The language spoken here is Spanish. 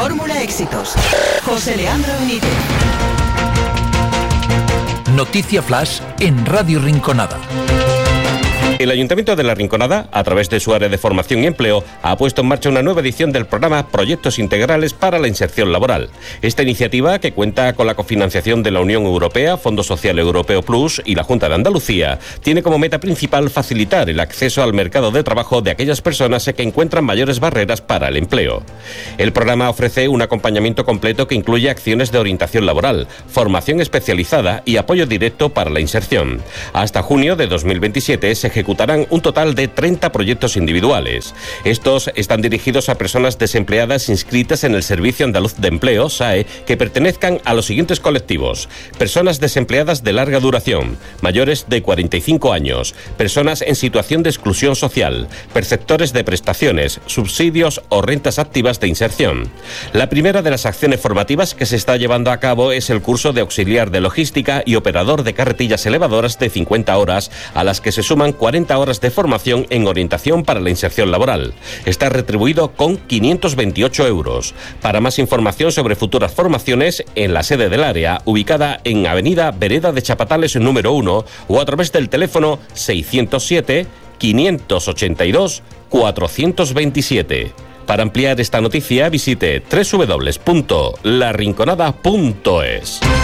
Fórmula Éxitos. José Leandro Benítez. Noticia Flash en Radio Rinconada. El Ayuntamiento de La Rinconada, a través de su área de formación y empleo, ha puesto en marcha una nueva edición del programa Proyectos Integrales para la Inserción Laboral. Esta iniciativa, que cuenta con la cofinanciación de la Unión Europea, Fondo Social Europeo Plus y la Junta de Andalucía, tiene como meta principal facilitar el acceso al mercado de trabajo de aquellas personas que encuentran mayores barreras para el empleo. El programa ofrece un acompañamiento completo que incluye acciones de orientación laboral, formación especializada y apoyo directo para la inserción. Hasta junio de 2027 se ejecutarán un total de 30 proyectos individuales. Estos están dirigidos a personas desempleadas inscritas en el Servicio Andaluz de Empleo, SAE, que pertenezcan a los siguientes colectivos: personas desempleadas de larga duración, mayores de 45 años, personas en situación de exclusión social, perceptores de prestaciones, subsidios o rentas activas de inserción. La primera de las acciones formativas que se está llevando a cabo es el curso de auxiliar de logística y operador de carretillas elevadoras de 50 horas, a las que se suman 40 horas de formación en orientación para la inserción laboral. Está retribuido con 528 euros. Para más información sobre futuras formaciones, en la sede del área, ubicada en Avenida Vereda de Chapatales número 1, o a través del teléfono 607 582 427. Para ampliar esta noticia, visite www.larinconada.es.